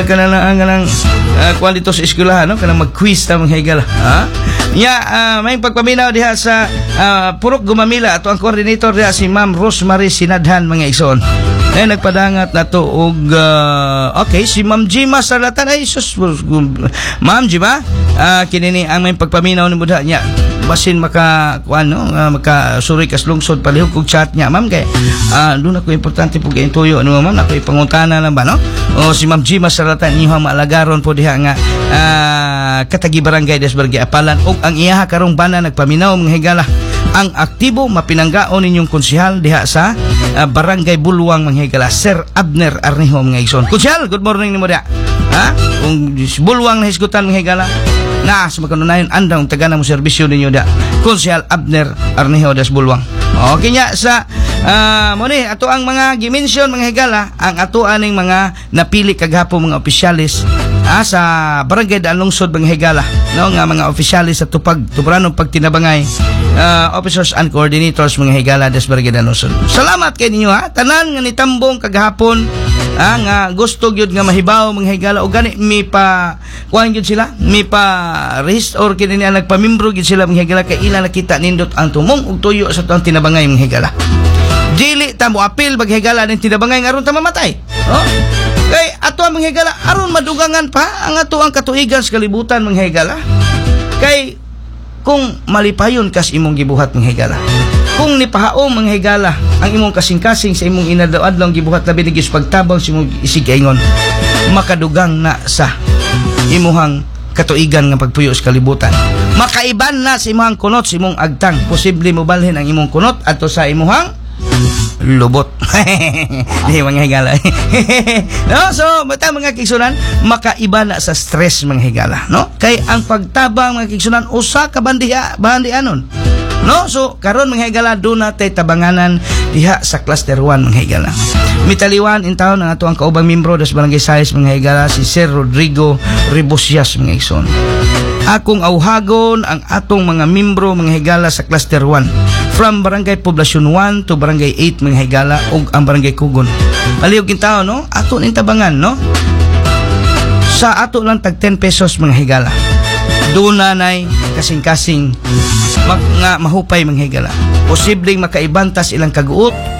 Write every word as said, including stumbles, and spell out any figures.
murag ka na lang ang uh, kuan dito sa eskwelahan, no? Kanang mag-quiz ta mga higala. Ha? Ya, uh, may pagpaminaw diha sa uh, Purok Gumamila ato ang coordinator diha si Ma'am Rosemary Sinadhan mga igsoon. Ay nagpadangat na to og uh, okay si Ma'am Jima Salatan ay sus Ma'am Jima uh, kinini ang may pagpaminaw ni mudha niya basin maka kuan no uh, maka suri kas lungsod palihog kog chat niya ma'am kay uh, doon ako importante pug intuyo ano ma'am ako ipangutana lang ba no o si Ma'am Jima Salatan iha maalagaron po diha nga uh, katagi barangay Desbarge Apalan og ang iyaha karong bana nagpaminaw mga higala ang aktibo mapinanggaon ninyong konsehal diha sa uh, Barangay Bulwang mga higala Sir Abner Arneho mga igsoon. Konsehal, good morning nimo diha. Ha? Kung Bulwang na hisgutan mga higala na sa makanunayon andang taga mo serbisyo ninyo diha. Konsehal Abner Arneho das Bulwang. Okay nya sa uh, mo ni ato ang mga gimension mga higala ang ato aning mga napili kagahapon mga opisyalis ah, sa Barangay Daan Lungsod mga higala no nga mga opisyalis sa tupag tubranong pagtinabangay uh, officers and coordinators mga higala des Barangay Daan Lungsod. Salamat kay ninyo ha tanan nga nitambong kagahapon ah, nga gusto gyud nga mahibaw mga higala o gani mi pa kuan gyud sila mi pa rehist or kini niya nagpamimbro gyud sila mga higala kay ila nakita nindot ang tumong ug tuyo sa tuang tinabangay mga higala. Dili ta mo apil pag higala ning tinabangay aron ta mamatay. Oh? Kay ato ang mga higala aron madugangan pa ang ato ang katuigan sa kalibutan mga higala. Kay kung malipayon kas imong gibuhat mga higala. Kung nipahaom mga higala ang imong kasing-kasing sa imong inadlaw-adlaw gibuhat labi ni gis pagtabang sa imong isigayngon makadugang na sa imuhang katuigan nga pagpuyo sa kalibutan. Makaiban na sa imong kunot sa imong agtang. Posible mo balhin ang imong kunot adto sa imong lubot. Di mga higala. No, so bata mga kigsunan makaiba na sa stress mga higala, no? Kay ang pagtabang mga kigsunan usa ka bandiha bandianon. No, so karon mga higala do na tay tabanganan diha sa cluster one mga higala. Mitaliwan in town ang ato ang kaubang membro des Barangay Sayes mga higala si Sir Rodrigo Rebosias mga igsoon. Akong auhagon ang atong mga membro mga higala sa cluster one from Barangay Poblacion one to Barangay eight mga higala ug ang Barangay Kugon. Palihog kintaw no, ato ning tabangan no. Sa ato lang tag ten pesos mga higala. Duna nay kasing-kasing mag, nga mahupay mga higala. Posibleng makaibantas ilang kaguot